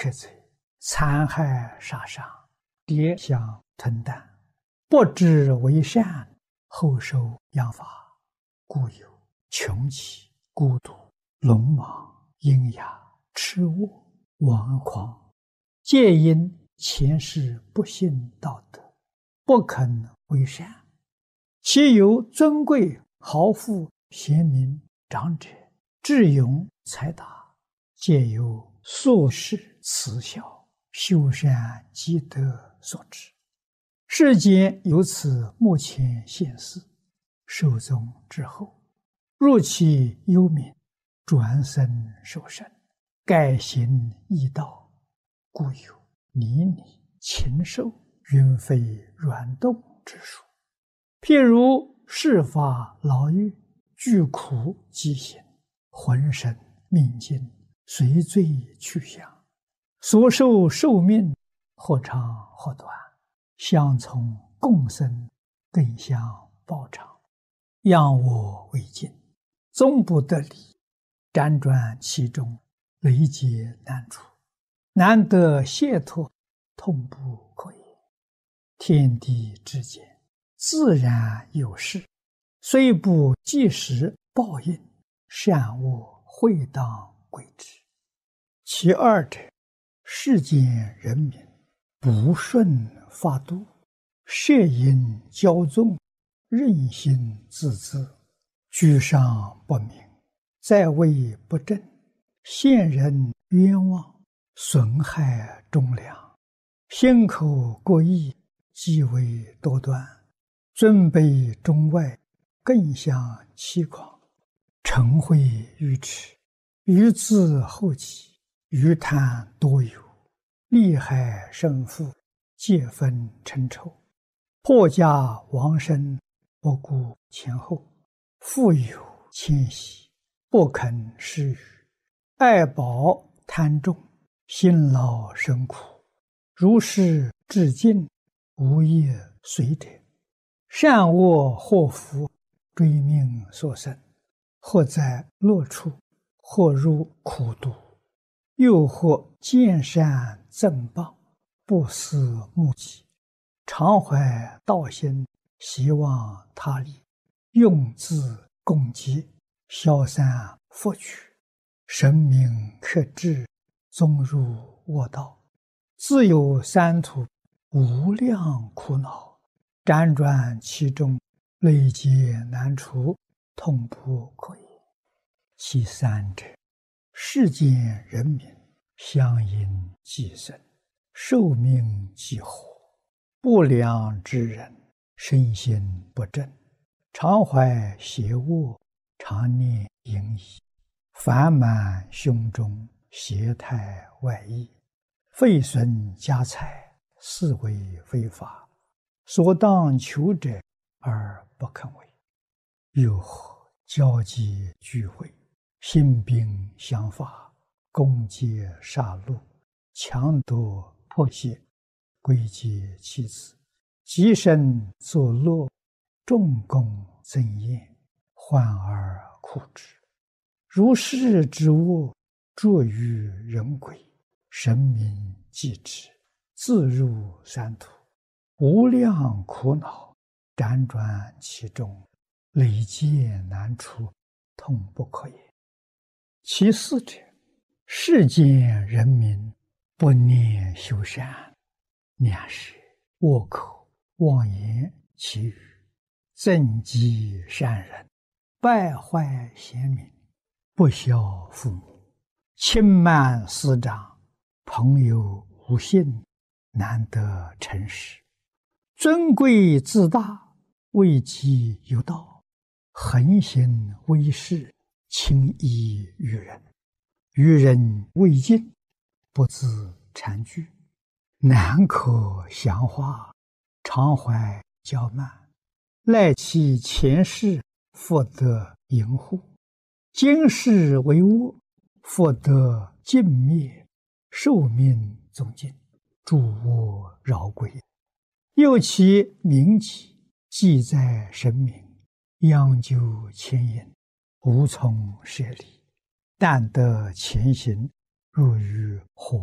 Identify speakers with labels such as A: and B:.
A: 克罪，残害杀伤，跌相吞啖，不知为善，后受殃罚，故有穷奇、孤独、鲁莽、阴哑、痴卧、顽狂，皆因前世不信道德，不肯为善。其由尊贵豪富贤明长者智勇才达，皆由宿世慈孝修善积德所致。世间由此目前现世，寿终之后，入其幽冥，转生受生，改行异道，故有泥泞、禽兽、云飞软动之说。譬如世法牢狱，具苦疾行，浑身命尽，随罪去向，所受寿命或长或短，相从共生，更相报偿，仰我为镜，终不得离，辗转其中，累劫难除，难得解脱，痛不可言。天地之间，自然有事，虽不即时报应，善恶会当归之。其二者，世间人民不顺法度，摄引骄纵，任性自恣，居上不明，在位不正，陷人冤枉，损害忠良，心口过意，极为多端，尊卑中外，更相欺诳，嗔恚愚痴，愚自后己，愚贪多有，利害胜负，皆分成仇，破家亡身，不顾前后，富有谦息，不肯施予，爱宝贪重，辛劳生苦，如是至尽，无业随者，善恶祸福，追命所生，或在乐处，或入苦毒，又或见善赠报，不思目己，常怀道心，希望他利，用自共济，消散福取，神明克制，终入恶道，自有三途，无量苦恼，辗转其中，累劫难除，痛不可言。其三者，世间人民相因寄生，寿命既活，不良之人，身心不正，常怀邪恶，常念淫逸，烦满胸中，邪态外溢，废损家财，是为非法，所当求者而不肯为。又或交际聚会，兴兵相伐，攻击杀戮，强夺迫胁，归结妻子，极身作乐，重功增艳，患而苦之。如是之恶，著于人鬼，神明继之，自入三途，无量苦恼，辗转其中，累劫难除，痛不可言。其四者，世间人民不念修善，两舌恶口妄言绮语，增击善人，败坏贤民，不孝父母，轻慢师长，朋友无信，难得诚实，尊贵自大，位极有道，横行威势，轻易于人，于人未尽，不自惭惧，难可详化，常怀骄慢，赖其前世，复得淫护，今世为恶，复得尽灭，寿命终尽，诸恶饶归。又其名己，记在神明，央究牵引，无从舍离，但得前行，入于火